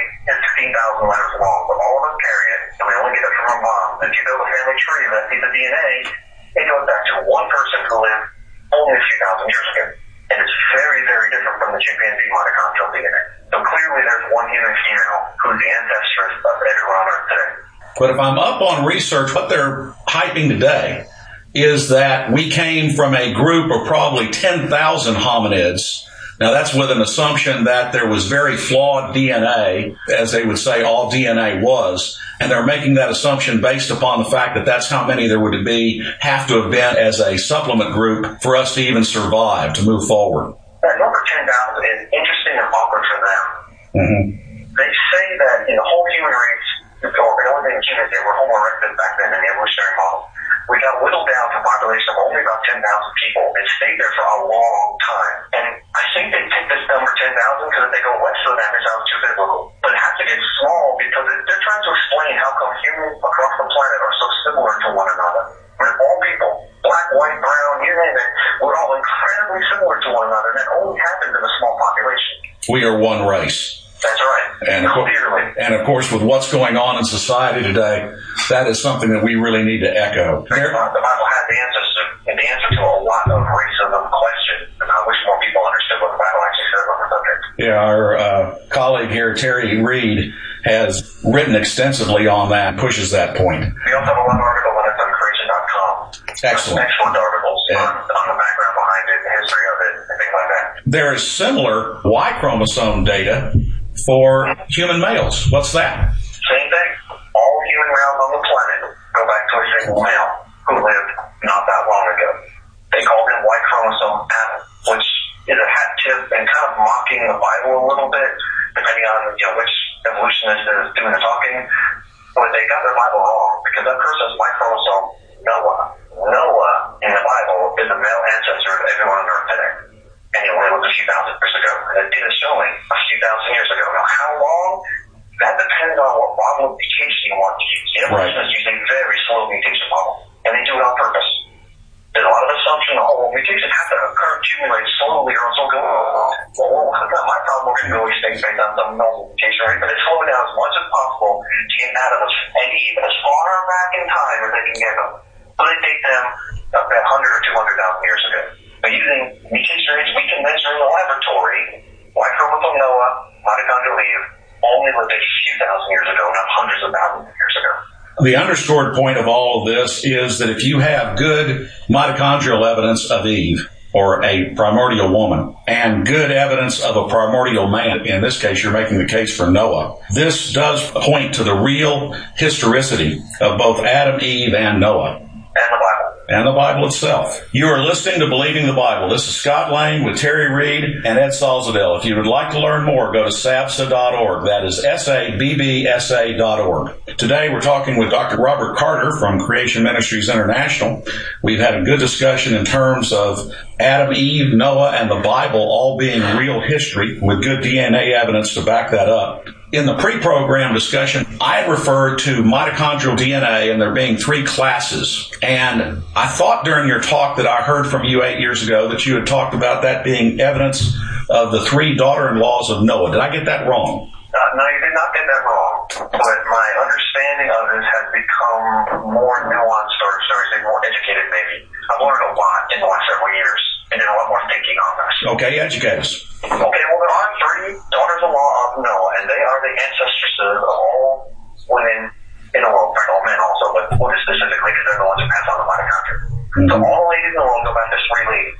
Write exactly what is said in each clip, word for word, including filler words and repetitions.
is sixteen thousand letters long, but all of us carry it, and we only get it from our mom. If you build a family tree of that piece of D N A, it goes back to one person who lived only a few thousand years ago. And it's very, very different from the chimpanzee mitochondrial D N A. So clearly there's one human female who's the ancestress of everyone on Earth today. But if I'm up on research, what they're hyping today is that we came from a group of probably ten thousand hominids. Now, that's with an assumption that there was very flawed D N A, as they would say all D N A was, and they're making that assumption based upon the fact that that's how many there would be, have to have been as a supplement group for us to even survive, to move forward. That number ten thousand is interesting and awkward for them. Mm-hmm. They say that in the whole human race, or the only thing humans did were Homo erectus back then in the evolutionary model. We got whittled down to a population of only about ten thousand people and stayed there for a long time. And I think they picked this number ten thousand because if they go west of that, it sounds too biblical. But it has to get small because they're trying to explain how come humans across the planet are so similar to one another. We're all people, black, white, brown, you name it. We're all incredibly similar to one another, and that only happens in a small population. We are one race. That's right. And of, course, and of course, with what's going on in society today, that is something that we really need to echo. The Bible has the answers to, the answer to a lot of racism questions, and I wish more people understood what the Bible actually says on the subject. Yeah, our uh, colleague here, Terry Reed, has written extensively on that, pushes that point. We also have a lot of articles on it on creation dot com. Excellent. Excellent articles yeah. on, on the background behind it, the history of it, and things like that. There is similar Y chromosome data for human males. What's that? Same thing. All human males on the planet go back to a single male who lived not that long ago. They called him Y chromosome Adam, which is a hat tip and kind of mocking the Bible a little bit, depending on you know which evolutionist is doing the talking. But they got their Bible wrong because that person's Y chromosome Noah. Noah in the Bible is the male ancestor of everyone on Earth today. And he only lived a few thousand years ago. And it is showing a few thousand years ago. Now, how long? That depends on what model of mutation you want to use. The evolutionists use a very slow mutation model. And they do it on purpose. There's a lot of assumption that, oh, mutations have to occur, accumulate slowly, or else they'll go, well, well, that's not my problem. We're going to go extinct based on some normal mutation rate. But they slow it down as much as possible to get Adam and Eve as far back in time as they can get them. So they take them about one hundred or two hundred thousand years ago. But using mutation rates we can measure in the laboratory, Y chromosome Noah, mitochondrial Eve, only lived a few thousand years ago, not hundreds of thousands of years ago. The underscored point of all of this is that if you have good mitochondrial evidence of Eve, or a primordial woman, and good evidence of a primordial man, in this case you're making the case for Noah, this does point to the real historicity of both Adam, Eve, and Noah. And the Bible. And the Bible itself. You are listening to Believing the Bible. This is Scott Lane with Terry Reed and Ed Salzadell. If you would like to learn more, go to sabsa dot org. That is S A B B S A dot org. Today we're talking with Doctor Robert Carter from Creation Ministries International. We've had a good discussion in terms of Adam, Eve, Noah, and the Bible all being real history with good D N A evidence to back that up. In the pre-program discussion, I referred to mitochondrial D N A and there being three classes. And I thought during your talk that I heard from you eight years ago that you had talked about that being evidence of the three daughter-in-laws of Noah. Did I get that wrong? Uh, no, you did not get that wrong. But my understanding of it has become more nuanced, or shall we say more educated maybe. I've learned a lot in the last several years and did a lot more thinking on this. Okay, educate us. Okay, well, there are three daughters-in-law of Noah, and they are the ancestresses of all women in the world, all men also, but women specifically, because they're the ones who pass on the mitochondria. Mm-hmm. So all the ladies in the world go back to three ladies.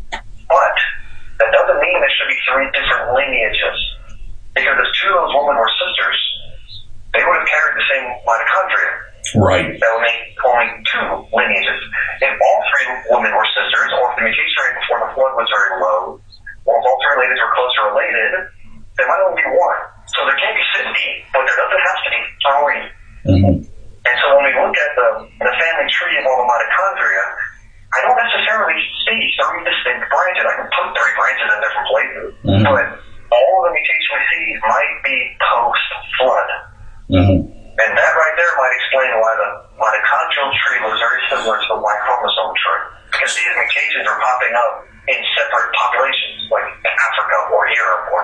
But that doesn't mean there should be three different lineages, because if two of those women were sisters, they would have carried the same mitochondria. Right. That would make only two lineages. If all three women were sisters, or if the mutation rate before the flood was very low, or if all three ladies were closer related, there might only be one. So there can't be fifty, but there doesn't have to be three. Mm-hmm. And so when we look at the, the family tree of all the mitochondria, I don't necessarily see three distinct branches. I can put three branches in different places, mm-hmm. but all of the mutation we see might be post-flood. Mm-hmm. And that right there might explain why the mitochondrial tree looks very similar to the Y chromosome tree. Because these mutations are popping up in separate populations, like in Africa or Europe or